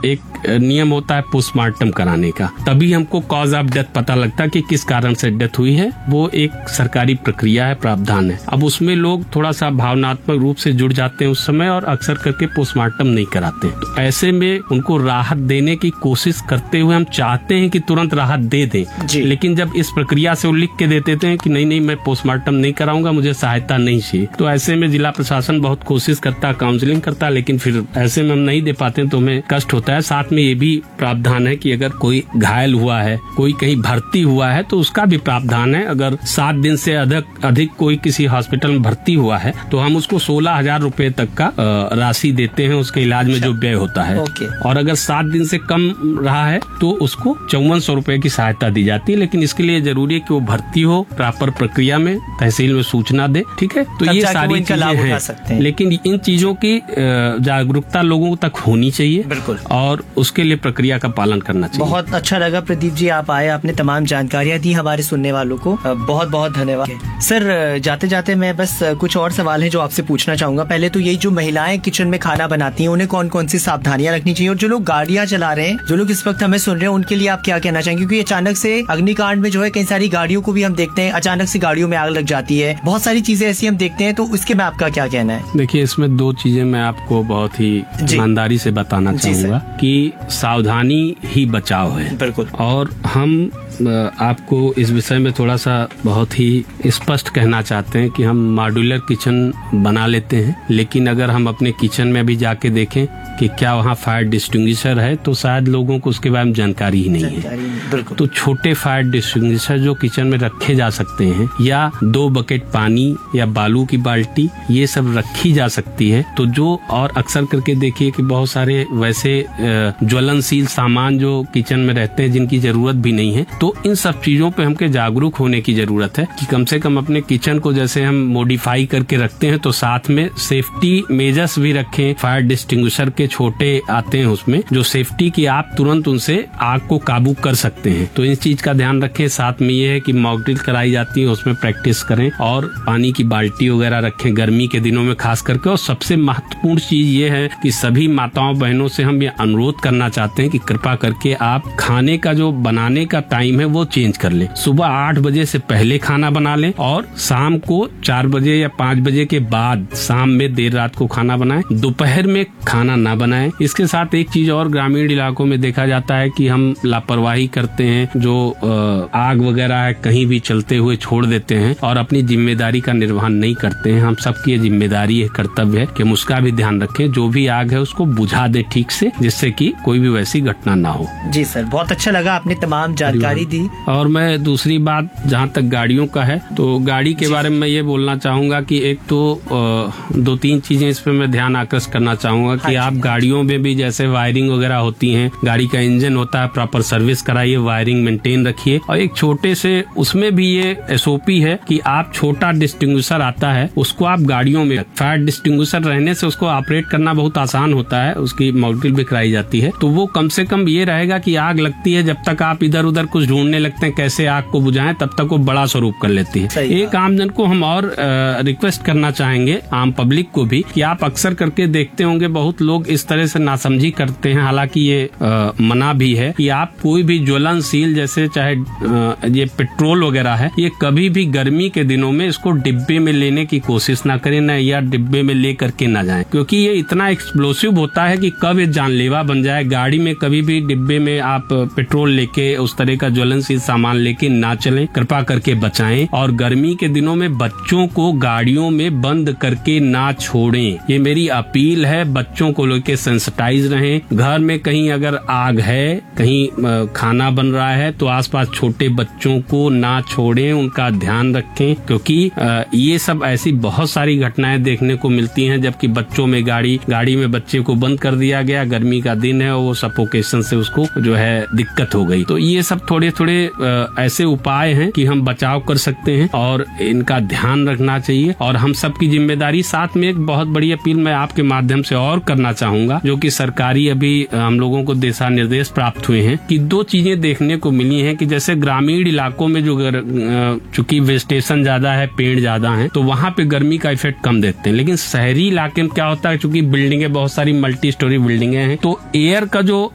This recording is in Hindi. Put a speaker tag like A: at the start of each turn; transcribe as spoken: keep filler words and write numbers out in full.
A: एक नियम होता है पोस्टमार्टम कराने का, तभी हमको कॉज ऑफ डेथ पता लगता है कि किस कारण से डेथ हुई है। वो एक सरकारी प्रक्रिया है, प्रावधान है। अब उसमें लोग थोड़ा सा भावनात्मक रूप से जुड़ जाते हैं उस समय और अक्सर करके पोस्टमार्टम नहीं कराते। तो ऐसे में उनको राहत देने की कोशिश करते हुए हम चाहते हैं कि तुरंत राहत दे दें, लेकिन जब इस प्रक्रिया से वो लिख के दे देते हैं कि नहीं नहीं मैं पोस्टमार्टम नहीं कराऊंगा, मुझे सहायता नहीं चाहिए, तो ऐसे में जिला प्रशासन बहुत कोशिश करता है, काउंसलिंग करता है, लेकिन फिर ऐसे में हम नहीं दे पाते तो हमें कष्ट होता है। साथ में ये भी प्रावधान है कि अगर कोई घायल हुआ है, कोई कहीं भर्ती हुआ है, तो उसका भी प्रावधान है। अगर सात दिन से अधिक अधिक कोई किसी हॉस्पिटल में भर्ती हुआ है तो हम उसको सोलह हजार रूपये तक का राशि देते हैं उसके इलाज में जो व्यय होता है। और अगर सात दिन से कम रहा है तो उसको चौवन सौ रूपये की सहायता दी जाती है। लेकिन इसके लिए जरूरी है कि वो भर्ती हो, प्रॉपर प्रक्रिया में तहसील में सूचना दे, ठीक है। तो ये सारी चीजें हैं, लेकिन इन चीजों की जागरूकता लोगों तक होनी चाहिए, बिल्कुल, और उसके लिए प्रक्रिया का पालन करना चाहिए।
B: बहुत अच्छा लगा प्रदीप जी, आप आए, आपने तमाम जानकारियां दी हमारे सुनने वालों को, बहुत बहुत धन्यवाद। सर, जाते जाते मैं बस कुछ और सवाल है जो आपसे पूछना चाहूंगा। पहले तो यही, जो महिलाएं किचन में खाना बनाती हैं उन्हें कौन कौन सी सावधानियां रखनी चाहिए, और जो लोग गाड़ियां चला रहे हैं, जो लोग इस वक्त हमें सुन रहे हैं, उनके लिए आप क्या कहना चाहेंगे? क्योंकि अचानक से अग्निकांड में जो है कई सारी गाड़ियों को भी हम देखते हैं, अचानक से गाड़ियों में आग लग जाती है, बहुत सारी चीजें ऐसी हम देखते हैं, तो उसके में आपका क्या कहना है?
A: देखिए, इसमें दो चीजें मैं आपको बहुत ही ईमानदारी से बताना चाहूंगा कि सावधानी ही बचाव है, बिल्कुल। और हम आपको इस विषय में थोड़ा सा बहुत ही स्पष्ट कहना चाहते हैं कि हम मॉड्यूलर किचन बना लेते हैं, लेकिन अगर हम अपने किचन में भी जाके देखें कि क्या वहाँ फायर डिस्टिंग्विशर है, तो शायद लोगों को उसके बारे में जानकारी ही नहीं है। तो छोटे फायर डिस्टिंग्विशर जो किचन में रखे जा सकते हैं, या दो बकेट पानी या बालू की बाल्टी, ये सब रखी जा सकती है। तो जो, और अक्सर करके देखिए कि बहुत सारे वैसे ज्वलनशील सामान जो किचन में रहते हैं जिनकी जरूरत भी नहीं है, तो इन सब चीजों पे हमके जागरूक होने की जरूरत है कि कम से कम अपने किचन को जैसे हम मॉडिफाई करके रखते हैं, तो साथ में सेफ्टी मेजर्स भी रखें। फायर डिस्टिंग्विशर के छोटे आते हैं उसमें, जो सेफ्टी की आप तुरंत उनसे आग को काबू कर सकते हैं, तो इस चीज का ध्यान रखें। साथ में ये है कि मॉक ड्रिल कराई जाती है, उसमें प्रैक्टिस करें, और पानी की बाल्टी वगैरह रखें गर्मी के दिनों में खास करके। और सबसे महत्वपूर्ण चीज ये है कि सभी माताओं बहनों से हम ये अनुरोध करना चाहते हैं कि कृपा करके आप खाने का जो बनाने का टाइम है वो चेंज कर लें। सुबह आठ बजे से पहले खाना बना लें, और शाम को चार बजे या पाँच बजे के बाद, शाम में देर रात को खाना बनाएं, दोपहर में खाना ना बनाएं। इसके साथ एक चीज और ग्रामीण इलाकों में देखा जाता है कि हम लापरवाही करते हैं, जो आग वगैरह है कहीं भी चलते हुए छोड़ देते हैं और अपनी जिम्मेदारी का निर्वहन नहीं करते हैं। हम सबकी ये जिम्मेदारी है, कर्तव्य है कि हम उसका भी ध्यान रखें, जो भी आग है उसको बुझा दे ठीक से, जिससे कि कोई भी वैसी घटना ना हो।
B: जी सर, बहुत अच्छा लगा, आपने तमाम जानकारी दी।
A: और मैं दूसरी बात, जहाँ तक गाड़ियों का है, तो गाड़ी के बारे में मैं ये बोलना चाहूंगा कि एक तो दो तीन चीजें इस पे मैं ध्यान आकर्षित करना चाहूंगा कि आप गाड़ियों में भी जैसे वायरिंग वगैरह होती है, गाड़ी का इंजन होता है, प्रॉपर सर्विस कराइए, वायरिंग मेंटेन रखिए। और एक छोटे से उसमें भी ये एसओपी है कि आप छोटा डिस्टिंग्विशर आता है उसको आप गाड़ियों में, फायर डिस्टिंग्विशर रहने से उसको ऑपरेट करना बहुत आसान होता है, उसकी मॉक ड्रिल भी कराई जाती है। तो वो कम से कम ये रहेगा कि आग लगती है, जब तक आप इधर उधर कुछ ढूंढने लगते हैं कैसे आग को बुझाएं, तब तक वो बड़ा स्वरूप कर लेती है। एक आम जन को हम और रिक्वेस्ट करना चाहेंगे, आम पब्लिक को भी, कि आप अक्सर करके देखते होंगे बहुत लोग इस तरह से नासमझी करते हैं, हालांकि ये आ, मना भी है कि आप कोई भी ज्वलनशील, जैसे चाहे आ, ये पेट्रोल वगैरह है, ये कभी भी गर्मी के दिनों में इसको डिब्बे में लेने की कोशिश ना करें, ना या डिब्बे में ले करके ना जाएं, क्योंकि ये इतना एक्सप्लोसिव होता है कि कब ये जानलेवा बन जाए। गाड़ी में कभी भी डिब्बे में आप पेट्रोल लेके, उस तरह का ज्वलनशील सामान लेके ना चलें, कृपा करके बचाएं। और गर्मी के दिनों में बच्चों को गाड़ियों में बंद करके ना छोड़ें, ये मेरी अपील है। बच्चों को लेके सेंसिटाइज रहें। घर में कहीं अगर आग है, कहीं खाना बन रहा है, तो आसपास छोटे बच्चों को ना छोड़ें, उनका ध्यान रखें, क्योंकि ये सब ऐसी बहुत सारी घटनाएं देखने को मिलती हैं, जबकि बच्चों में गाड़ी गाड़ी में बच्चे को बंद कर दिया गया, गर्मी का दिन है, वो सफोकेशन से उसको जो है दिक्कत हो गई। तो ये सब थोड़े थोड़े ऐसे उपाय हैं कि हम बचाव कर सकते हैं और इनका ध्यान रखना चाहिए, और हम सबकी जिम्मेदारी। साथ में एक बहुत बड़ी अपील मैं आपके माध्यम से और करना चाहूंगा, जो कि सरकारी अभी हम लोगों को दिशा निर्देश प्राप्त हुए हैं, कि दो चीजें देखने को मिली हैं कि जैसे ग्रामीण इलाकों में जो चूंकि वेजिटेशन ज्यादा है, पेड़ ज्यादा हैं, तो वहाँ पे गर्मी का इफेक्ट कम देखते हैं। लेकिन शहरी इलाके में क्या होता है, चूंकि बिल्डिंगें बहुत सारी मल्टी स्टोरी बिल्डिंगें हैं, तो एयर का जो